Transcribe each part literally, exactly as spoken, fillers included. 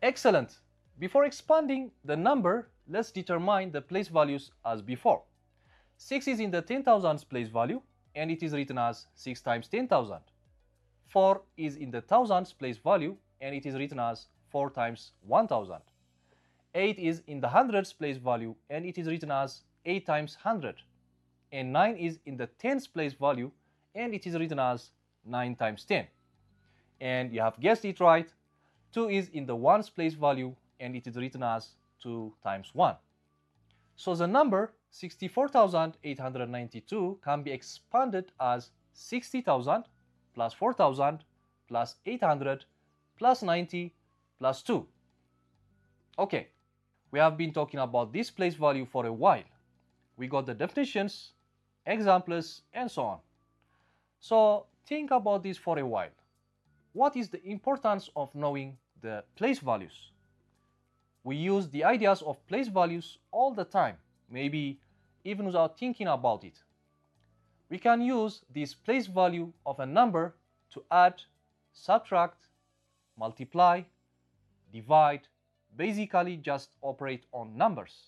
Excellent! Before expanding the number, let's determine the place values as before. six is in the ten thousands place value and it is written as six times ten thousand. four is in the thousands place value and it is written as four times one thousand. eight is in the hundreds place value and it is written as eight times one hundred. And nine is in the tens place value and it is written as nine times ten. And you have guessed it right, two is in the ones place value and it is written as two times one. So the number sixty-four thousand eight hundred ninety-two can be expanded as sixty thousand plus four thousand plus eight hundred plus ninety plus two. Okay, we have been talking about this place value for a while. We got the definitions, examples, and so on. So think about this for a while. What is the importance of knowing the place values? We use the ideas of place values all the time, maybe even without thinking about it. We can use this place value of a number to add, subtract, multiply, divide, basically just operate on numbers.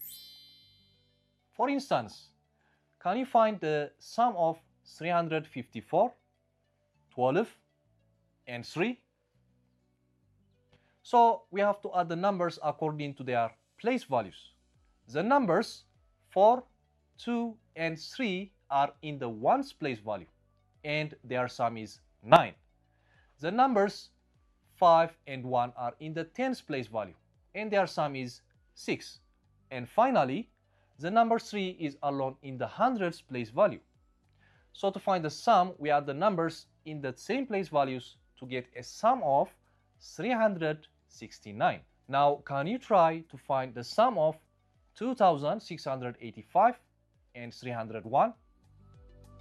For instance, can you find the sum of three hundred fifty-four, twelve, and three? So we have to add the numbers according to their place values. The numbers four, two, and three are in the ones place value and their sum is nine. The numbers five and one are in the tens place value and their sum is six. And finally, the number three is alone in the hundreds place value. So to find the sum, we add the numbers in the same place values to get a sum of three hundred sixty-nine. Now, can you try to find the sum of two thousand six hundred eighty-five and three hundred one?